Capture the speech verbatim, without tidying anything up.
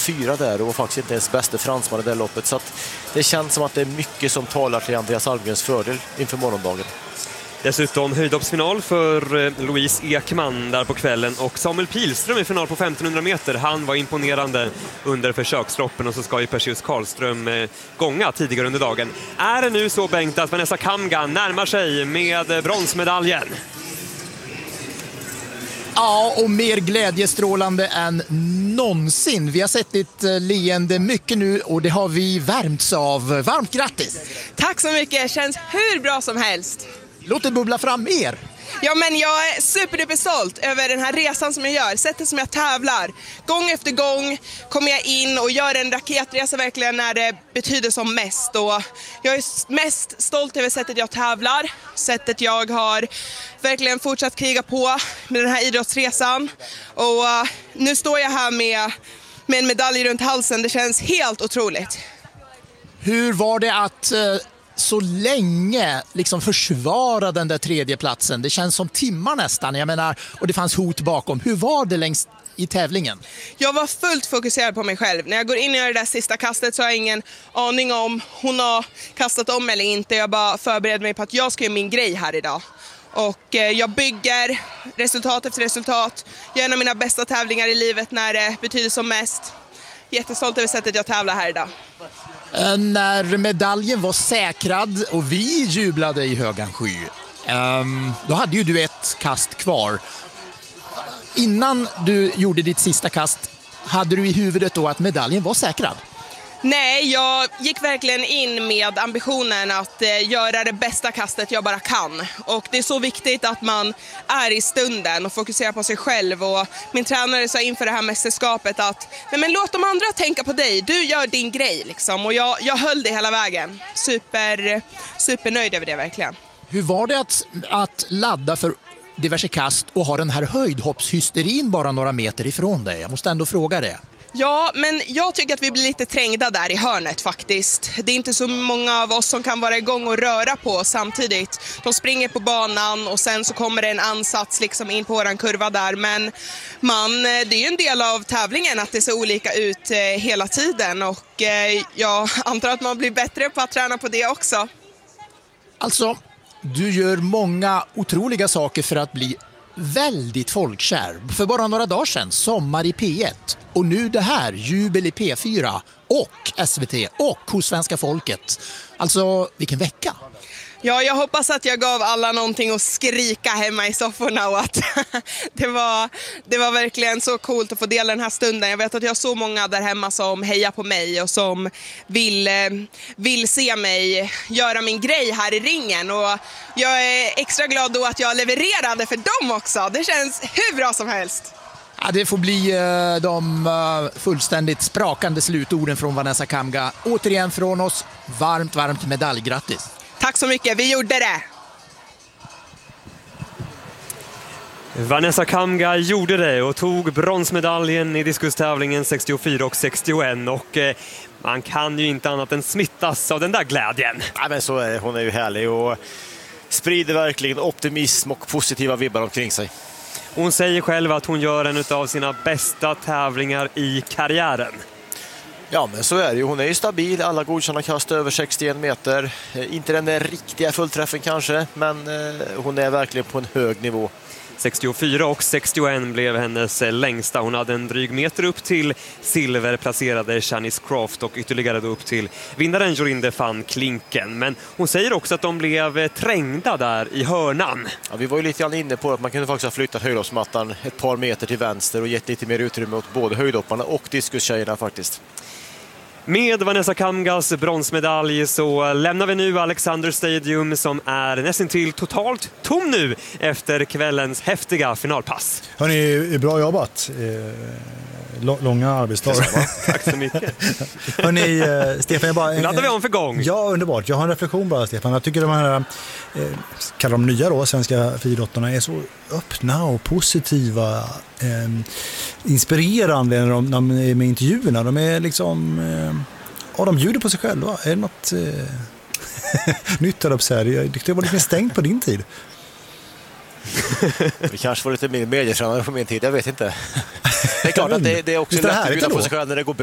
fyra där och faktiskt inte ens bästa fransman i det loppet. Så att det känns som att det är mycket som talar till Andreas Almgrens fördel inför morgondagen. Dessutom höjdhoppsfinal för Louise Ekman där på kvällen och Samuel Pilström i final på femtonhundra meter. Han var imponerande under försöksloppen och så ska ju Perseus Karlström gånga tidigare under dagen. Är det nu så, Bengt, att Vanessa Kamga närmar sig med bronsmedaljen? Ja, och mer glädjestrålande än någonsin. Vi har sett ditt leende mycket nu och det har vi värmts av. Varmt grattis! Tack så mycket, känns hur bra som helst. Låt det bubbla fram mer. Ja, men jag är superduper stolt över den här resan som jag gör, sättet som jag tävlar. Gång efter gång kommer jag in och gör en raketresa verkligen när det betyder som mest. Och jag är mest stolt över sättet jag tävlar, sättet jag har verkligen fortsatt kriga på med den här idrottsresan. Och uh, nu står jag här med, med en medalj runt halsen, det känns helt otroligt. Hur var det att Uh... så länge liksom försvara den där tredje platsen? Det känns som timmar nästan, jag menar, och det fanns hot bakom. Hur var det längst i tävlingen? Jag var fullt fokuserad på mig själv. När jag går in i det där sista kastet så har jag ingen aning om hon har kastat om eller inte. Jag bara förbereder mig på att jag ska göra min grej här idag. Och eh, jag bygger resultat efter resultat. Jag är en av mina bästa tävlingar i livet när det betyder som mest. Jättestolt över sättet jag tävlar här idag. När medaljen var säkrad och vi jublade i högan sky, um, då hade ju du ett kast kvar. Innan du gjorde ditt sista kast, hade du i huvudet då att medaljen var säkrad? Nej, jag gick verkligen in med ambitionen att eh, göra det bästa kastet jag bara kan. Och det är så viktigt att man är i stunden och fokuserar på sig själv. Och min tränare sa inför det här mästerskapet att nej, men låt de andra tänka på dig. Du gör din grej liksom. Och jag, jag höll det hela vägen. Super, supernöjd över det verkligen. Hur var det att, att ladda för diverse kast och ha den här höjdhoppshysterin bara några meter ifrån dig? Jag måste ändå fråga det. Ja, men jag tycker att vi blir lite trängda där i hörnet faktiskt. Det är inte så många av oss som kan vara igång och röra på samtidigt. De springer på banan och sen så kommer det en ansats liksom in på våran kurva där. Men man, det är ju en del av tävlingen att det ser olika ut eh, hela tiden. Och eh, jag antar att man blir bättre på att träna på det också. Alltså, du gör många otroliga saker för att bli väldigt folkkär. För bara några dagar sedan, sommar i P ett. Och nu det här, jubel i P fyra och S V T och hos svenska folket. Alltså, vilken vecka! Ja, jag hoppas att jag gav alla någonting att skrika hemma i sofforna och att det var, det var verkligen så coolt att få dela den här stunden. Jag vet att jag har så många där hemma som hejar på mig och som vill, vill se mig göra min grej här i ringen. Och jag är extra glad då att jag levererade för dem också. Det känns hur bra som helst. Ja, det får bli uh, de uh, fullständigt sprakande slutorden från Vanessa Kamga. Återigen från oss, varmt, varmt medaljgrattis. Tack så mycket, vi gjorde det! Vanessa Kamga gjorde det och tog bronsmedaljen i diskustävlingen sextiofyra och sextioett och eh, man kan ju inte annat än smittas av den där glädjen. Ja, men så är det. Hon är ju härlig och sprider verkligen optimism och positiva vibbar omkring sig. Hon säger själv att hon gör en av sina bästa tävlingar i karriären. Ja, men så är det ju. Hon är ju stabil. Alla godkända kast över sextioen meter. Inte den där riktiga fullträffen kanske, men hon är verkligen på en hög nivå. sextiofyra och sextioett blev hennes längsta. Hon hade en dryg meter upp till silver, placerade Shanice Croft och ytterligare då upp till vinnaren Jorinde van Klinken. Men hon säger också att de blev trängda där i hörnan. Ja, vi var ju lite grann inne på att man kunde faktiskt ha flyttat höjdhoppsmattan ett par meter till vänster och gett lite mer utrymme åt både höjdhopparna och diskustjejerna faktiskt. Med Vanessa Kamgas bronsmedalj så lämnar vi nu Alexander Stadium som är nästan till totalt tom nu efter kvällens häftiga finalpass. Hörrni, bra jobbat. Långa arbetsdagar. Tack så mycket. Hörrni, Stefan, jag bara... Nu laddar vi om för gång. Ja, underbart. Jag har en reflektion bara, Stefan. Jag tycker de här, eh, kallar de nya då, svenska friidrottarna, är så öppna och positiva, eh, inspirerande när de, när de är med intervjuerna. De är liksom... Eh, ja, de bjuder på sig själva. Är det något eh, nytt där uppe så här? Det var lite stängt på din tid. Vi kanske var lite mer medietränare på min tid, jag vet inte. Det är klart att det, det är också det lätt att bjuda på sig själv när det går bra.